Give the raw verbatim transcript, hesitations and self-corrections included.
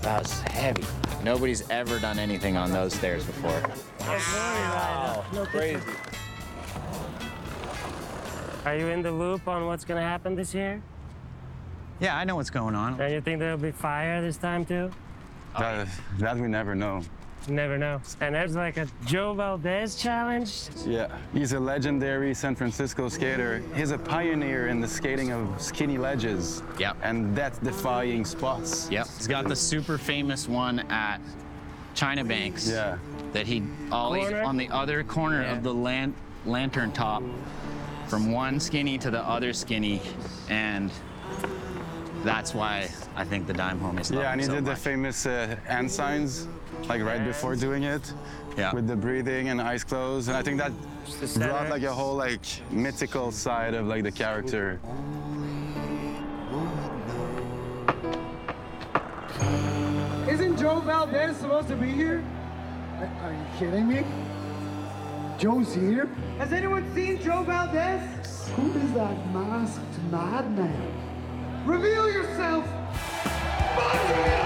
That was heavy. Nobody's ever done anything on those stairs before. Wow, no crazy. Are you in the loop on what's gonna happen this year? Yeah, I know what's going on. And you think there'll be fire this time too? That, that we never know. You never know. And there's like a Joe Valdez challenge. Yeah, he's a legendary San Francisco skater. He's a pioneer in the skating of skinny ledges. Yep. And that's defying spots. Yep. He's got the super famous one at China Banks. Yeah. That he always Corner? on the other corner Yeah. of the lan lantern top, from one skinny to the other skinny, and that's why I think the Dime homies love Yeah, him and he so did the much. famous uh, hand signs, like right before doing it. Yeah. With the breathing and eyes closed. And I think that the center. brought like a whole like mythical side of like the character. Isn't Joe Valdez supposed to be here? Are, are you kidding me? Joe's here? Has anyone seen Joe Valdez? Who is that masked madman? Reveal yourself! Montreal!